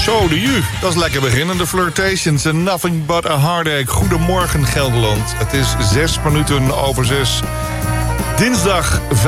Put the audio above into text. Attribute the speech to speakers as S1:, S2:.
S1: Zo, de ju. Dat is lekker beginnen. De Flirtations en Nothing But A Heartache. Goedemorgen, Gelderland. Het is 6 minuten over 6. Dinsdag